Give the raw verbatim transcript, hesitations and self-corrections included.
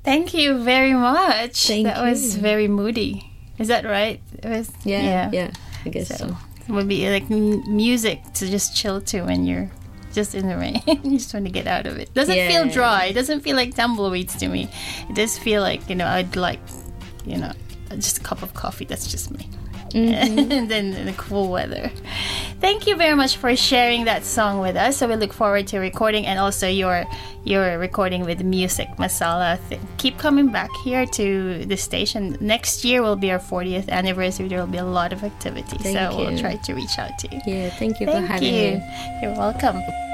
Thank you very much. Thank that you. was very moody. Is that right? It was. Yeah, yeah, yeah I guess so. so. It would be like m- music to just chill to when you're just in the rain. You just want to get out of it. Doesn't yeah. feel dry. It doesn't feel like tumbleweeds to me. It does feel like, you know, I'd like, you know, just a cup of coffee. That's just me. Mm-hmm. And then in the cool weather. Thank you very much for sharing that song with us. So we look forward to recording, and also your your recording with Music Masala. Th- keep coming back here to the station. Next year will be our fortieth anniversary. There will be a lot of activity. Thank so you. we'll try to reach out to you. Yeah, thank you thank for having you. me. You're welcome.